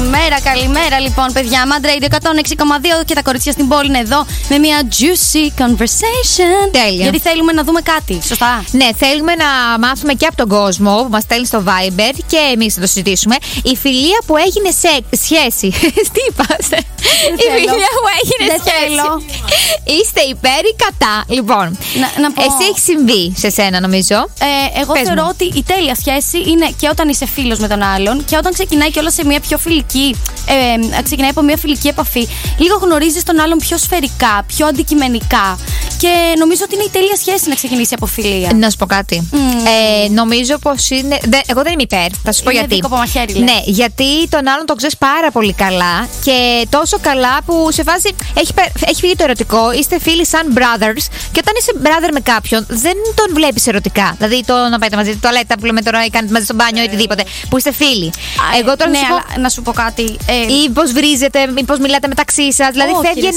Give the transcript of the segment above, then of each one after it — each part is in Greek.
Καλημέρα λοιπόν, παιδιά. Mad Radio 106,2 και τα κορίτσια στην πόλη είναι εδώ με μια juicy conversation. Τέλεια. Γιατί θέλουμε να δούμε κάτι, σωστά. Ναι, θέλουμε να μάθουμε και από τον κόσμο που μας στέλνει στο Viber και εμείς θα το συζητήσουμε. Η φιλία που έγινε σχέση. Τι είπατε? Η φιλία που έγινε σχέση. Είστε υπέρ ή κατά? Λοιπόν, να πω... εσύ έχει συμβεί σε σένα, νομίζω. Εγώ θεωρώ ότι η τέλεια σχέση είναι και όταν είσαι φίλος με τον άλλον και όταν ξεκινάει κιόλας σε μια πιο φιλική. Ξεκινάει από μια φιλική επαφή. Λίγο γνωρίζεις τον άλλον πιο σφαιρικά, πιο αντικειμενικά. Και νομίζω ότι είναι η τέλεια σχέση να ξεκινήσει από φιλία. Να σου πω κάτι. Νομίζω πως είναι. Εγώ δεν είμαι υπέρ. Θα σου πω γιατί. Δίκοπο μαχαίρι, λέει. Ναι, γιατί τον άλλον τον ξέρεις πάρα πολύ καλά και τόσο καλά που σε φάση έχει φύγει το ερωτικό. Είστε φίλοι σαν brothers και όταν είσαι brother με κάποιον δεν τον βλέπεις ερωτικά. Δηλαδή να πάτε μαζί στη τουαλέτα που λέμε τώρα ή κάνετε μαζί στο μπάνιο ή οτιδήποτε. Που είστε φίλοι. Εγώ τώρα ναι, αλλά να σου πω κάτι. Ή πώς βρίζετε, ή πώς μιλάτε μεταξύ σας. Δηλαδή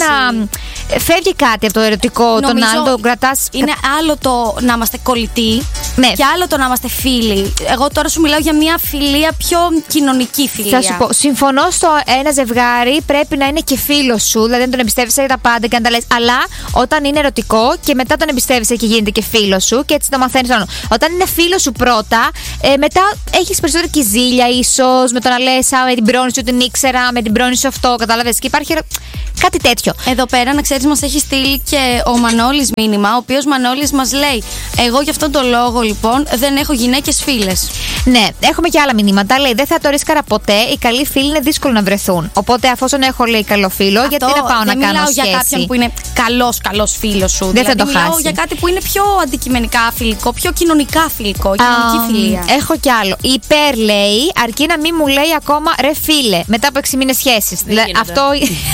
φεύγει κάτι από το ερωτικό. Νομίζω τον άλλον τον κρατάς. Είναι άλλο το να είμαστε κολλητοί, ναι, και άλλο το να είμαστε φίλοι. Εγώ τώρα σου μιλάω για μια φιλία πιο κοινωνική φιλία. Θα σου πω, συμφωνώ στο ένα ζευγάρι πρέπει να είναι και φίλο σου, δηλαδή να τον εμπιστεύεσαι για τα πάντα και να τα λες. Αλλά όταν είναι ερωτικό και μετά τον εμπιστεύεσαι και γίνεται και φίλο σου και έτσι το μαθαίνεις όλο. Όταν είναι φίλο σου πρώτα, μετά έχεις περισσότερη κυζίλια ίσως με το να λες με την πρώην σου την ήξερα, με την πρώην σου αυτό, κατάλαβες. Και υπάρχει κάτι τέτοιο. Εδώ πέρα, να ξέρεις, μας έχει στείλει και ο Μανώλης μήνυμα, ο οποίος Μανώλης μας λέει: εγώ γι' αυτόν τον λόγο λοιπόν δεν έχω γυναίκες φίλες. Ναι, έχουμε και άλλα μηνύματα. Λέει: δεν θα το ρίσκαρα ποτέ. Οι καλοί φίλοι είναι δύσκολο να βρεθούν. Οπότε, αφόσον έχω λέει καλό φίλο, αυτό, γιατί να πάω να κάνω σχέση. Δεν μιλάω για κάποιον που είναι καλός φίλος σου. Δεν δηλαδή, θα το μιλάω για κάτι που είναι πιο αντικειμενικά φιλικό, πιο κοινωνικά φιλικό, κοινωνική φιλία. Έχω κι άλλο. Υπέρ λέει, αρκεί να μην μου λέει ακόμα ρε φίλε μετά από 6 μήνες σχέσης. Αυτό.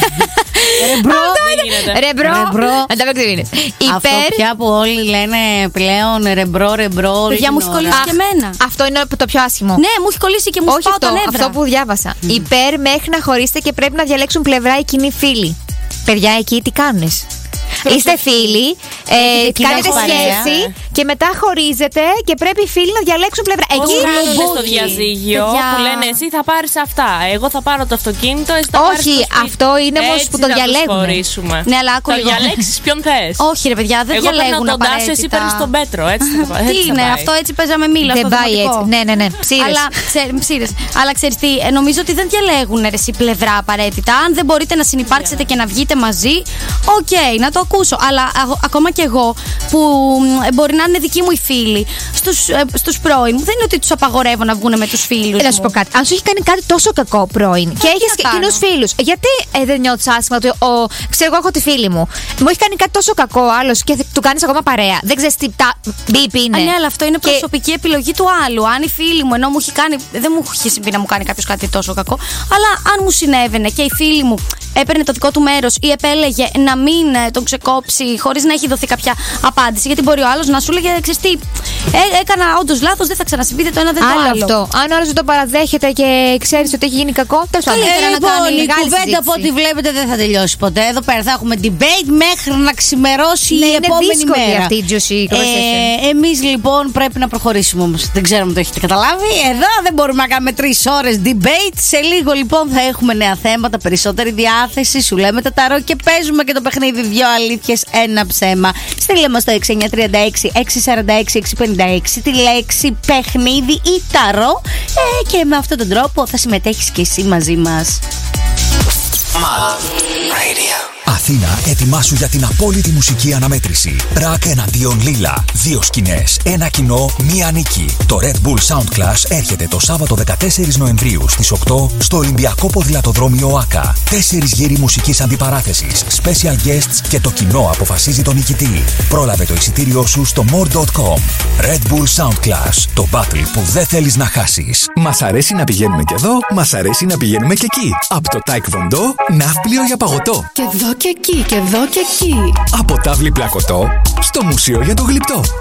Ρεμπρό. Μετά από 6 μήνες. Αυτό πια που όλοι λένε πλέον ρεμπρό. Παιδιά, μου έχει κολλήσει και εμένα. Αυτό είναι το πιο άσχημο. Ναι, μου έχει κολλήσει και μου σπάω τα νεύρα. Αυτό που διάβασα. Υπέρ μέχρι να χωρίσετε και πρέπει να διαλέξουν πλευρά οι κοινοί φίλοι. Παιδιά, εκεί τι κάνεις? Είστε φίλοι, κάνετε σχέση και μετά χωρίζετε και πρέπει οι φίλοι να διαλέξουν πλευρά. Εκεί κάνουν στο διαζύγιο που λένε εσύ θα πάρεις αυτά, εγώ θα πάρω το αυτοκίνητο, εσύ θα πάρεις το σπίτι. Όχι, αυτό είναι όμως που το διαλέγουν. Ναι, αλλά άκου λίγο. Θα διαλέξεις ποιον θες. Όχι ρε παιδιά, δεν διαλέγουν απαραίτητα. Εγώ παίρνω τον Τάσο, εσύ παίρνεις τον Πέτρο. Τι είναι αυτό, έτσι παίζαμε μήλα στο δημοτικό. Ναι, ψήρες. Αλλά ξέρεις τι, νομίζω ότι δεν διαλέγουν εσύ πλευρά απαραίτητα. Αν δεν μπορείτε να συνυπάρξετε και να βγείτε μαζί, οκ, να το ακούσω. Αλλά ακόμα και εγώ που μπορεί να είναι δικοί μου οι φίλοι στους πρώην μου, δεν είναι ότι τους απαγορεύω να βγουν με τους φίλους. Να σου πω κάτι. Αν σου έχει κάνει κάτι τόσο κακό πρώην και έχεις κοινούς φίλους, γιατί δεν νιώθεις άσχημα ότι ξέρω εγώ έχω τη φίλη μου. Μου έχει κάνει κάτι τόσο κακό άλλος και του κάνεις ακόμα παρέα. Δεν ξέρεις τι μπιπ είναι. Ναι, αλλά αυτό είναι προσωπική επιλογή του άλλου. Αν η φίλη μου ενώ μου έχει κάνει. Δεν μου έχει συμβεί να μου κάνει κάποιος κάτι τόσο κακό. Αλλά αν μου συνέβαινε και η φίλη μου έπαιρνε το δικό του μέρος ή επέλεγε να μην τον ξεκόψει χωρίς να έχει δοθεί κάποια απάντηση. Γιατί μπορεί ο άλλος να σου λέγε: ξέρεις τι, έκανα όντως λάθος, δεν θα ξανασυμβεί το ένα δεν το άλλο. Αυτό. Αν ο άλλος δεν το παραδέχεται και ξέρεις ότι έχει γίνει κακό, τέλος πάντων. Λοιπόν, η κουβέντα από ό,τι βλέπετε δεν θα τελειώσει ποτέ. Εδώ πέρα θα έχουμε debate μέχρι να ξημερώσει η επόμενη μέρα. Αυτή η juicy conversation. Εμείς λοιπόν πρέπει να προχωρήσουμε όμως. Δεν ξέρω αν το έχετε καταλάβει. Εδώ δεν μπορούμε να κάνουμε 3 ώρες debate. Σε λίγο λοιπόν θα έχουμε νέα θέματα, περισσότερη διάθεση. Σου λέμε τα ταρό και παίζουμε και το παιχνίδι 2 αλήθειες, 1 ψέμα. Στείλε μας στο 6936 646 656 τη λέξη παιχνίδι ή ταρό και με αυτόν τον τρόπο θα συμμετέχεις και εσύ μαζί μας. Mad Radio. Αθήνα, ετοιμάσου για την απόλυτη μουσική αναμέτρηση. Ρακ εναντίον Λίλα. 2 σκηνές, 1 κοινό, 1 νίκη. Το Red Bull Sound Clash έρχεται το Σάββατο 14 Νοεμβρίου στις 8 στο Ολυμπιακό Ποδηλατοδρόμιο ΟΑΚΑ. 4 γύροι μουσικής αντιπαράθεσης, special guests και το κοινό αποφασίζει τον νικητή. Πρόλαβε το εισιτήριό σου στο more.com. Red Bull Sound Clash. Το battle που δεν θέλεις να χάσεις. Μας αρέσει να πηγαίνουμε και εδώ, μας αρέσει να πηγαίνουμε και εκεί. Από το Taekwondo, ναύπλιο για παγωτό. Και εδώ και εκεί, και εδώ και εκεί. Από τάβλη πλακωτό, στο μουσείο για το γλυπτό.